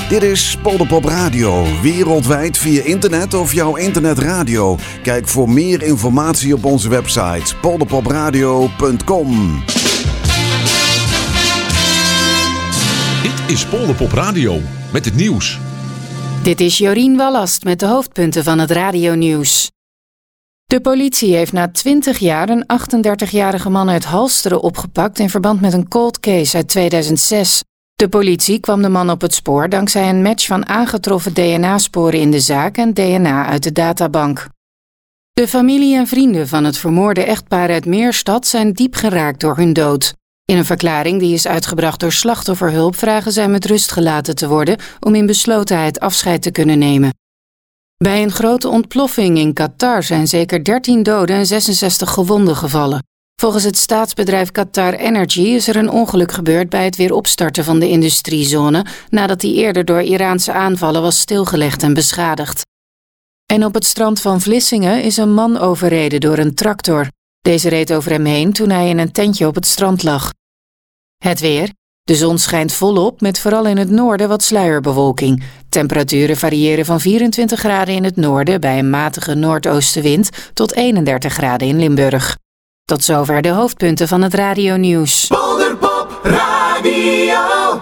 Dit is Polderpop Radio, wereldwijd via internet of jouw internetradio. Kijk voor meer informatie op onze website polderpopradio.com. Dit is Polderpop Radio met het nieuws. Dit is Jorien Wallast met de hoofdpunten van het radionieuws. De politie heeft na 20 jaar een 38-jarige man uit Halsteren opgepakt in verband met een cold case uit 2006. De politie kwam de man op het spoor dankzij een match van aangetroffen DNA-sporen in de zaak en DNA uit de databank. De familie en vrienden van het vermoorde echtpaar uit Meerstad zijn diep geraakt door hun dood. In een verklaring die is uitgebracht door Slachtofferhulp vragen zij met rust gelaten te worden om in beslotenheid afscheid te kunnen nemen. Bij een grote ontploffing in Qatar zijn zeker 13 doden en 66 gewonden gevallen. Volgens het staatsbedrijf Qatar Energy is er een ongeluk gebeurd bij het weer opstarten van de industriezone nadat die eerder door Iraanse aanvallen was stilgelegd en beschadigd. En op het strand van Vlissingen is een man overreden door een tractor. Deze reed over hem heen toen hij in een tentje op het strand lag. Het weer. De zon schijnt volop met vooral in het noorden wat sluierbewolking. Temperaturen variëren van 24 graden in het noorden bij een matige noordoostenwind tot 31 graden in Limburg. Tot zover de hoofdpunten van het radionieuws. Polderpop Radio.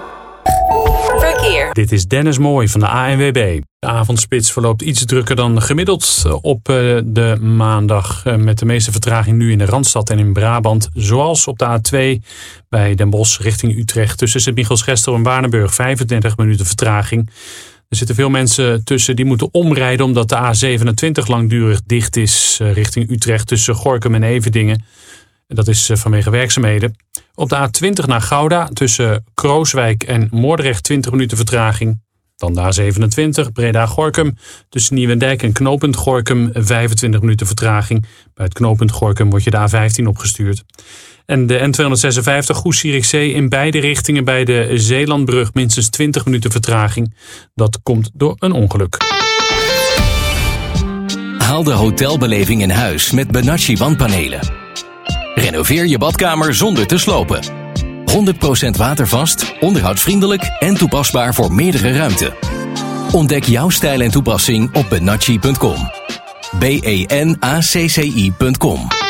Verkeer. Dit is Dennis Mooij van de ANWB. De avondspits verloopt iets drukker dan gemiddeld op de maandag. Met de meeste vertraging nu in de Randstad en in Brabant. Zoals op de A2 bij Den Bosch richting Utrecht. Tussen Sint-Michielsgestel en Waardenburg 35 minuten vertraging. Er zitten veel mensen tussen die moeten omrijden omdat de A27 langdurig dicht is richting Utrecht tussen Gorinchem en Everdingen. Dat is vanwege werkzaamheden. Op de A20 naar Gouda tussen Krooswijk en Moordrecht 20 minuten vertraging. Dan de A27 Breda-Gorinchem tussen Nieuwendijk en knooppunt Gorinchem 25 minuten vertraging. Bij het knooppunt Gorinchem wordt je de A15 opgestuurd. En de N256 Goes-Zierikzee in beide richtingen bij de Zeelandbrug minstens 20 minuten vertraging. Dat komt door een ongeluk. Haal de hotelbeleving in huis met Benacci wandpanelen. Renoveer je badkamer zonder te slopen. 100% watervast, onderhoudsvriendelijk en toepasbaar voor meerdere ruimten. Ontdek jouw stijl en toepassing op benacci.com. benacci.com.